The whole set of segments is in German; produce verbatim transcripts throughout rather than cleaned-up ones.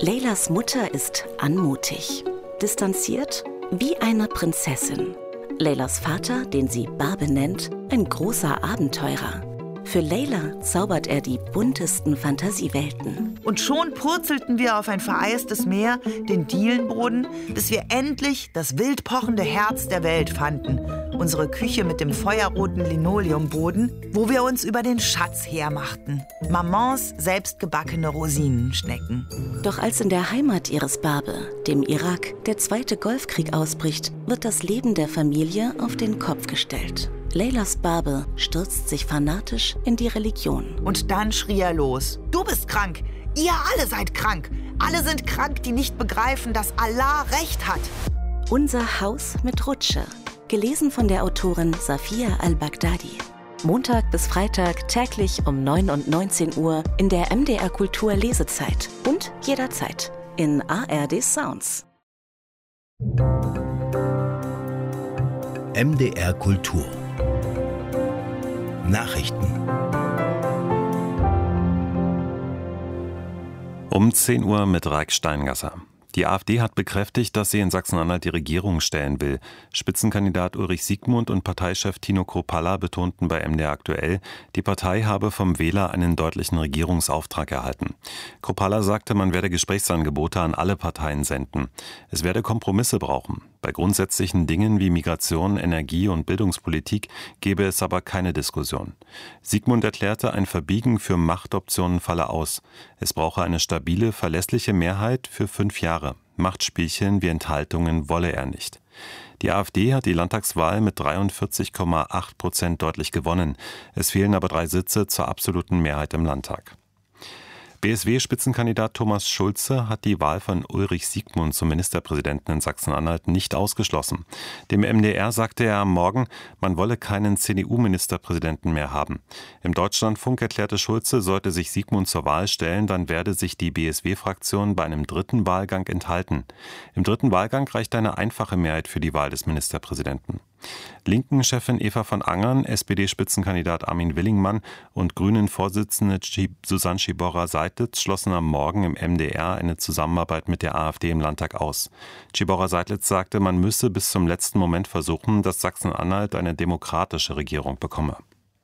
Leylas Mutter ist anmutig, distanziert wie eine Prinzessin. Leylas Vater, den sie Barbe nennt, ein großer Abenteurer. Für Leyla zaubert er die buntesten Fantasiewelten. Und schon purzelten wir auf ein vereistes Meer, den Dielenboden, bis wir endlich das wild pochende Herz der Welt fanden. Unsere Küche mit dem feuerroten Linoleumboden, wo wir uns über den Schatz hermachten. Mamans selbstgebackene Rosinenschnecken. Doch als in der Heimat ihres Barbe, dem Irak, der zweite Golfkrieg ausbricht, wird das Leben der Familie auf den Kopf gestellt. Leylas Barbe stürzt sich fanatisch in die Religion. Und dann schrie er los. Du bist krank. Ihr alle seid krank. Alle sind krank, die nicht begreifen, dass Allah Recht hat. Unser Haus mit Rutsche. Gelesen von der Autorin Safia al-Baghdadi. Montag bis Freitag täglich um neun und neunzehn Uhr in der M D R Kultur Lesezeit und jederzeit in A R D Sounds. M D R Kultur Nachrichten. Um zehn Uhr mit Raik Steingasser. Die AfD hat bekräftigt, dass sie in Sachsen-Anhalt die Regierung stellen will. Spitzenkandidat Ulrich Siegmund und Parteichef Tino Kruppalla betonten bei M D R aktuell, die Partei habe vom Wähler einen deutlichen Regierungsauftrag erhalten. Kruppalla sagte, man werde Gesprächsangebote an alle Parteien senden. Es werde Kompromisse brauchen. Bei grundsätzlichen Dingen wie Migration, Energie und Bildungspolitik gebe es aber keine Diskussion. Siegmund erklärte, ein Verbiegen für Machtoptionen falle aus. Es brauche eine stabile, verlässliche Mehrheit für fünf Jahre. Machtspielchen wie Enthaltungen wolle er nicht. Die AfD hat die Landtagswahl mit dreiundvierzig Komma acht Prozent deutlich gewonnen. Es fehlen aber drei Sitze zur absoluten Mehrheit im Landtag. B S W-Spitzenkandidat Thomas Schulze hat die Wahl von Ulrich Siegmund zum Ministerpräsidenten in Sachsen-Anhalt nicht ausgeschlossen. Dem M D R sagte er am Morgen, man wolle keinen C D U-Ministerpräsidenten mehr haben. Im Deutschlandfunk erklärte Schulze, sollte sich Siegmund zur Wahl stellen, dann werde sich die B S W-Fraktion bei einem dritten Wahlgang enthalten. Im dritten Wahlgang reicht eine einfache Mehrheit für die Wahl des Ministerpräsidenten. Linken-Chefin Eva von Angern, S P D-Spitzenkandidat Armin Willingmann und Grünen-Vorsitzende Susanne Schiborra-Seidlitz schlossen am Morgen im M D R eine Zusammenarbeit mit der AfD im Landtag aus. Schiborra-Seidlitz sagte, man müsse bis zum letzten Moment versuchen, dass Sachsen-Anhalt eine demokratische Regierung bekomme.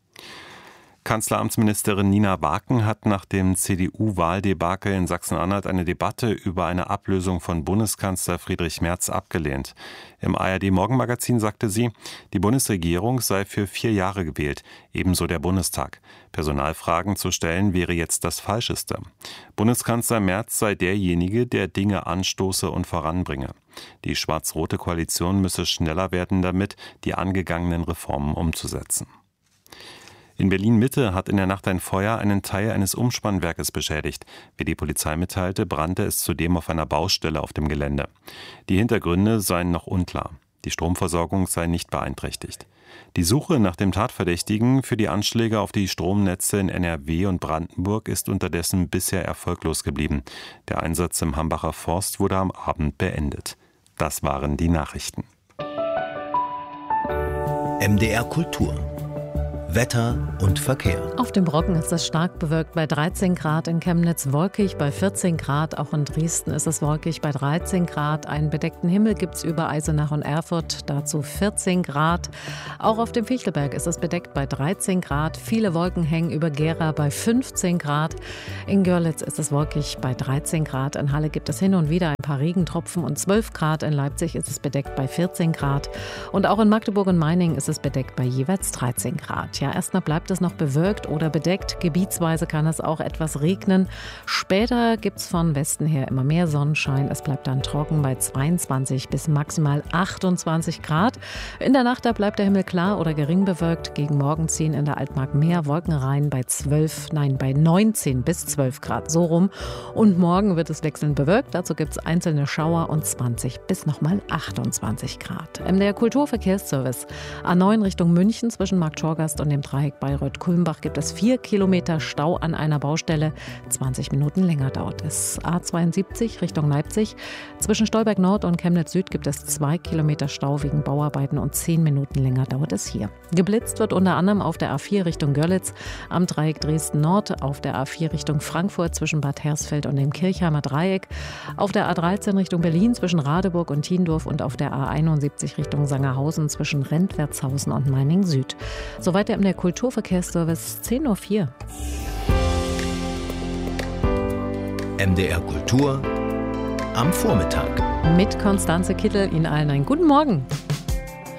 Kanzleramtsministerin Nina Waken hat nach dem C D U-Wahldebakel in Sachsen-Anhalt eine Debatte über eine Ablösung von Bundeskanzler Friedrich Merz abgelehnt. Im A R D-Morgenmagazin sagte sie, die Bundesregierung sei für vier Jahre gewählt, ebenso der Bundestag. Personalfragen zu stellen wäre jetzt das Falscheste. Bundeskanzler Merz sei derjenige, der Dinge anstoße und voranbringe. Die schwarz-rote Koalition müsse schneller werden damit, die angegangenen Reformen umzusetzen. In Berlin-Mitte hat in der Nacht ein Feuer einen Teil eines Umspannwerkes beschädigt. Wie die Polizei mitteilte, brannte es zudem auf einer Baustelle auf dem Gelände. Die Hintergründe seien noch unklar. Die Stromversorgung sei nicht beeinträchtigt. Die Suche nach dem Tatverdächtigen für die Anschläge auf die Stromnetze in N R W und Brandenburg ist unterdessen bisher erfolglos geblieben. Der Einsatz im Hambacher Forst wurde am Abend beendet. Das waren die Nachrichten. M D R Kultur Wetter und Verkehr. Auf dem Brocken ist es stark bewölkt bei dreizehn Grad, in Chemnitz wolkig bei vierzehn Grad, auch in Dresden ist es wolkig bei dreizehn Grad. Einen bedeckten Himmel gibt es über Eisenach und Erfurt, dazu vierzehn Grad. Auch auf dem Fichtelberg ist es bedeckt bei dreizehn Grad. Viele Wolken hängen über Gera bei fünfzehn Grad. In Görlitz ist es wolkig bei dreizehn Grad. In Halle gibt es hin und wieder ein paar Regentropfen und zwölf Grad. In Leipzig ist es bedeckt bei vierzehn Grad. Und auch in Magdeburg und Meiningen ist es bedeckt bei jeweils dreizehn Grad. Ja, erstmal bleibt es noch bewölkt oder bedeckt. Gebietsweise kann es auch etwas regnen. Später gibt es von Westen her immer mehr Sonnenschein. Es bleibt dann trocken bei zweiundzwanzig bis maximal achtundzwanzig Grad. In der Nacht da bleibt der Himmel klar oder gering bewölkt. Gegen Morgen ziehen in der Altmark mehr Wolken rein bei zwölf, nein, bei neunzehn bis zwölf Grad. So rum. Und morgen wird es wechselnd bewölkt. Dazu gibt es ein vereinzelte Schauer und zwanzig bis nochmal achtundzwanzig Grad. M D R Kulturverkehrsservice. A neun Richtung München zwischen Marktschorgast und dem Dreieck Bayreuth-Kulmbach gibt es vier Kilometer Stau an einer Baustelle. zwanzig Minuten länger dauert es. A zweiundsiebzig Richtung Leipzig. Zwischen Stolberg Nord und Chemnitz Süd gibt es zwei Kilometer Stau wegen Bauarbeiten und zehn Minuten länger dauert es hier. Geblitzt wird unter anderem auf der A vier Richtung Görlitz, am Dreieck Dresden Nord, auf der A vier Richtung Frankfurt zwischen Bad Hersfeld und dem Kirchheimer Dreieck, auf der A dreizehn Richtung Berlin zwischen Radeburg und Tiendorf und auf der A einundsiebzig Richtung Sangerhausen zwischen Rentwertshausen und Meiningen Süd. Soweit der M D R Kulturverkehrsservice zehn Uhr vier. M D R Kultur am Vormittag. Mit Konstanze Kittel Ihnen allen einen guten Morgen.